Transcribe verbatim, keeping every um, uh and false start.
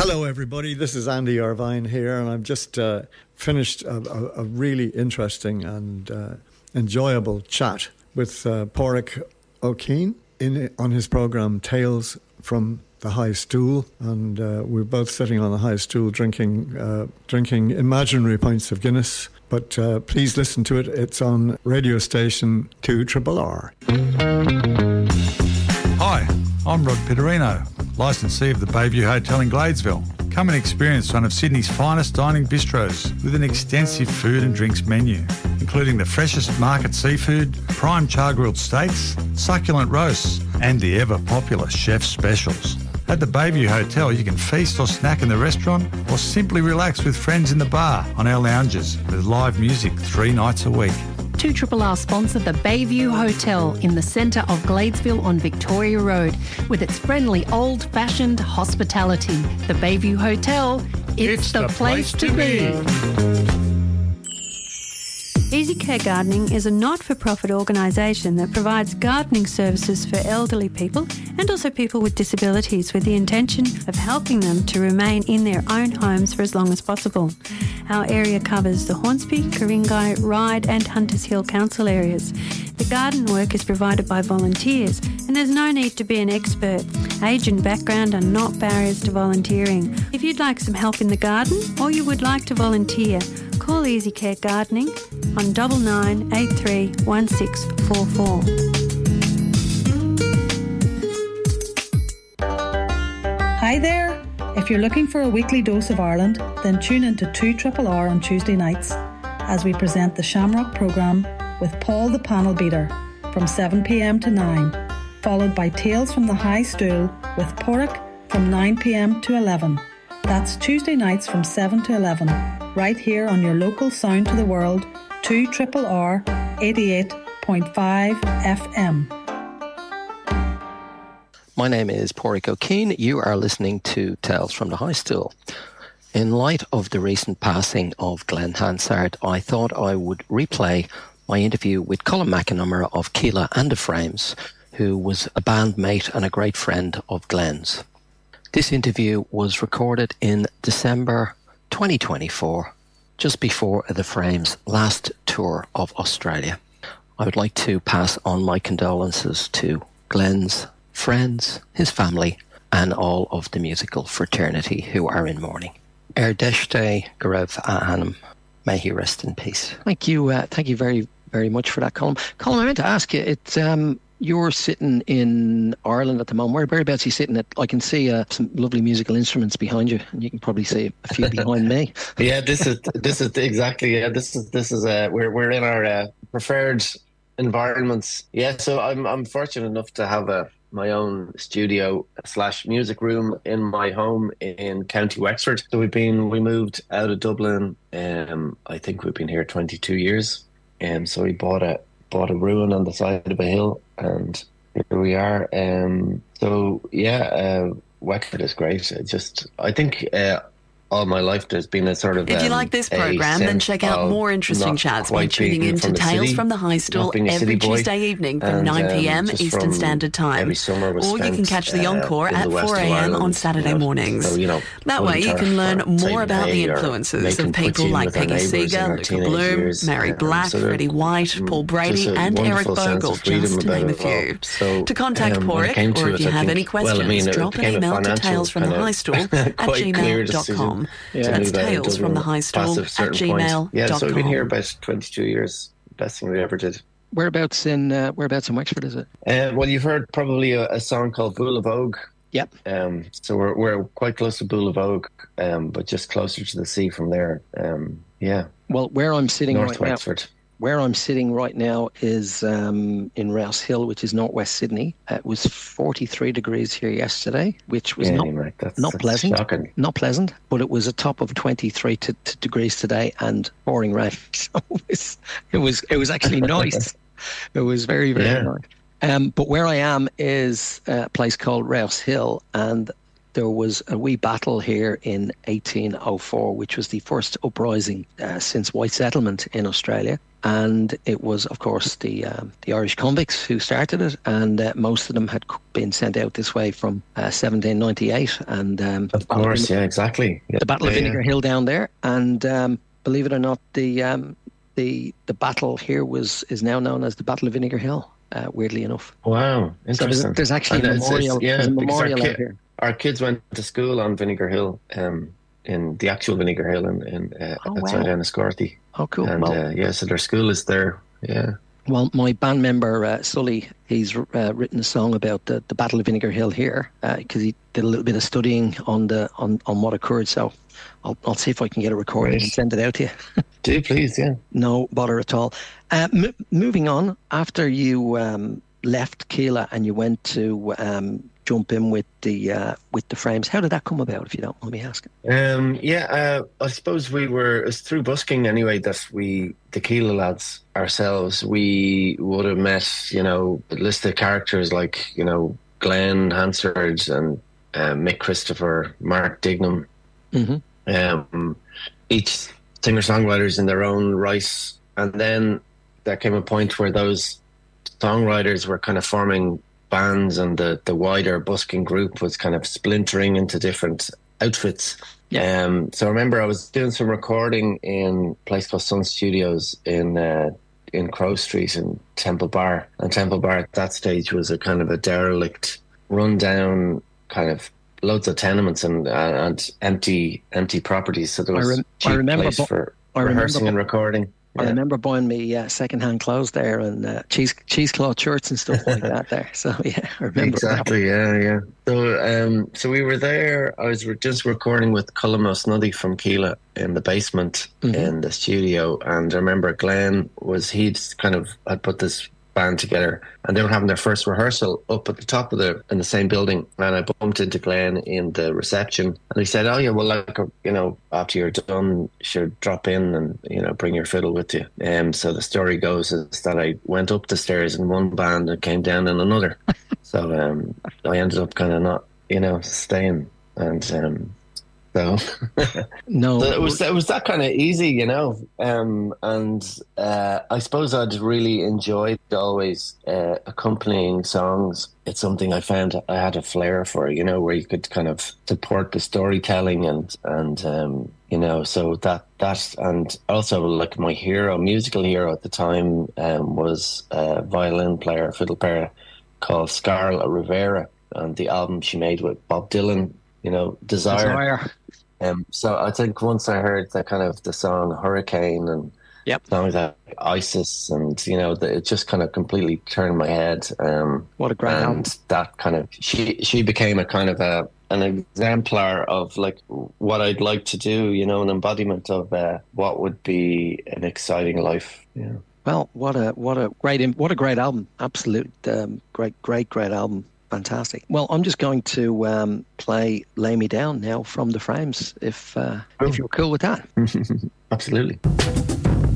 Hello, everybody. This is Andy Irvine here, and I've just uh, finished a, a, a really interesting and uh, enjoyable chat with uh, Pádraig O'Keefe in on his programme Tales from the High Stool, and uh, we're both sitting on the high stool drinking uh, drinking imaginary pints of Guinness. But uh, please listen to it. It's on radio station two R R R. Hi, I'm Rod Pitterino, licensee of the Bayview Hotel in Gladesville. Come and experience one of Sydney's finest dining bistros with an extensive food and drinks menu, including the freshest market seafood, prime char-grilled steaks, succulent roasts, and the ever-popular chef's specials. At the Bayview Hotel, you can feast or snack in the restaurant or simply relax with friends in the bar on our lounges with live music three nights a week. two R R R sponsor the Bayview Hotel in the centre of Gladesville on Victoria Road with its friendly old-fashioned hospitality. The Bayview Hotel, it's, it's the, the place, place to be. be. Easy Care Gardening is a not-for-profit organisation that provides gardening services for elderly people and also people with disabilities with the intention of helping them to remain in their own homes for as long as possible. Our area covers the Hornsby, Ku-ring-gai, Ryde and Hunters Hill council areas. The garden work is provided by volunteers and there's no need to be an expert. Age and background are not barriers to volunteering. If you'd like some help in the garden or you would like to volunteer, call Easy Care Gardening on double nine eight three one six four four. Hi there. If you're looking for a weekly dose of Ireland, then tune into two R R R on Tuesday nights as we present the Shamrock programme with Paul the Panel Beater from seven p.m. to nine, followed by Tales from the High Stool with Pádraig from nine p.m. to eleven. That's Tuesday nights from seven to eleven, right here on your local Sound to the World, two R R R eighty-eight point five F M. My name is Pádraig O'Keefe. You are listening to Tales from the High Stool. In light of the recent passing of Glen Hansard, I thought I would replay my interview with Colin McNamara of Keela and the Frames, who was a bandmate and a great friend of Glen's. This interview was recorded in December twenty twenty-four, just before the Frames' last tour of Australia. I would like to pass on my condolences to Glen's friends, his family, and all of the musical fraternity who are in mourning. Er deiste go raibh a Hanum. May he rest in peace. Thank you, uh, thank you very, very much for that, Colin. Colin, I meant to ask you, it's um, you're sitting in Ireland at the moment. Where, whereabouts are you sitting at? I can see uh, some lovely musical instruments behind you, and you can probably see a few behind me. Yeah, this is this is exactly. Yeah, this is this is uh, we're we're in our uh, preferred environments. Yeah, so I'm I'm fortunate enough to have a. my own studio slash music room in my home in County Wexford. So we've been, we moved out of Dublin. Um, I think we've been here twenty-two years. Um, so we bought a bought a ruin on the side of a hill, and here we are. Um, so yeah, uh, Wexford is great. It just, I think. Uh, all my life there's been a sort of If you um, like this programme, then check out more interesting chats by tuning in to Tales from the High Stool every Tuesday evening from and, nine p.m. Um, Eastern Standard Time. Or you can catch the encore uh, at four a.m. on Saturday you know, mornings. So, you know, that way you can learn more about the influences of people like Peggy Seeger, Luca Bloom, years, Mary um, Black, so Freddie White, Paul Brady and Eric Bogle, just to name a few. So, to contact um, Pádraig, or if you have any questions, drop an email to talesfromthehighstool at gmail dot com. Yeah. That's Tales from the High Stool at gmail dot com. Yeah, so we've been here about twenty-two years. Best thing we ever did. Whereabouts in uh, whereabouts in Wexford is it? Uh, well, you've heard probably a, a song called Bull of Ogue. Yep. Um, so we're we're quite close to Bull of Ogue, um, but just closer to the sea from there. Um, yeah. Well, where I'm sitting North right Wexford. now. Where I'm sitting right now is um, in Rouse Hill, which is northwest Sydney. Uh, it was forty-three degrees here yesterday, which was yeah, not right. that's, not that's pleasant. Shocking. Not pleasant, but it was a top of twenty-three to, to degrees today and pouring rain. So it was it was, it was actually nice. It was very very yeah. nice. Um, but where I am is a place called Rouse Hill, and there was a wee battle here in eighteen oh four, which was the first uprising uh, since white settlement in Australia. And it was, of course, the um, the Irish convicts who started it, and uh, most of them had been sent out this way from uh, seventeen ninety-eight. And um, of course, yeah, exactly. Yeah. The Battle of Vinegar yeah. Hill down there, and um, believe it or not, the um, the the battle here was is now known as the Battle of Vinegar Hill. Uh, weirdly enough. Wow, interesting. So there's, there's actually and a memorial. Yeah, there's a memorial our, out here. Our kids went to school on Vinegar Hill, um, in the actual Vinegar Hill in, in uh, oh, outside wow. Enniscorthy. Oh, cool. And well, uh, yeah, so their school is there. Yeah. Well, my band member uh, Sully, he's uh, written a song about the, the Battle of Vinegar Hill here because uh, he did a little bit of studying on the on, on what occurred. So I'll I'll see if I can get a recording right. and send it out to you. Do please, yeah. No bother at all. Uh, m- moving on, after you um, left Keela and you went to um, jump in with the uh, with the Frames, how did that come about, if you don't mind me asking? Um, yeah, uh, I suppose we were, it was through busking anyway that we, the Keela lads ourselves, we would have met, you know, a list of characters like, you know, Glenn Hansard and uh, Mick Christopher, Mark Dignam. Mm-hmm. Um, each singer-songwriters in their own right. And then there came a point where those songwriters were kind of forming bands, and the, the wider busking group was kind of splintering into different outfits. Yeah. Um, so I remember I was doing some recording in a place called Sun Studios in uh, in Crow Street in Temple Bar. And Temple Bar at that stage was a kind of a derelict, run-down kind of loads of tenements and uh, and empty empty properties. So there was I, rem- cheap I remember place bu- for I rehearsing remember, and recording. I yeah. remember buying me uh, second-hand clothes there and uh, cheese cheesecloth shirts and stuff like that there. So yeah, I remember exactly. That. Yeah, yeah. So um, so we were there. I was re- just recording with Colm O'Snuddy from Keela in the basement mm-hmm. in the studio, and I remember Glenn was he'd kind of had put this band together, and they were having their first rehearsal up at the top of the in the same building, and I bumped into Glenn in the reception, and he said, oh yeah, well, like, you know, after you're done, you should drop in and, you know, bring your fiddle with you. Um, so the story goes is that I went up the stairs in one band and came down in another. So um, I ended up kind of not, you know, staying, and um So, no, so it was it was that kind of easy, you know, um, and uh, I suppose I'd really enjoyed always uh, accompanying songs. It's something I found I had a flair for, you know, where you could kind of support the storytelling and and um, you know, so that that and also like my hero, musical hero at the time um, was a violin player, fiddle player called Scarlett Rivera, and the album she made with Bob Dylan, you know, Desire. Desire. Um, so I think once I heard the kind of the song Hurricane and yep. songs like Isis, and you know, the, it just kind of completely turned my head. Um, what a great and album! That kind of she she became a kind of a an exemplar of like what I'd like to do. You know, an embodiment of uh, what would be an exciting life. Yeah. Well, what a what a great what a great album! Absolute um, great great great album. Fantastic. Well, I'm just going to um, play Lay Me Down now from the Frames, if uh, oh. if you're cool with that. Absolutely.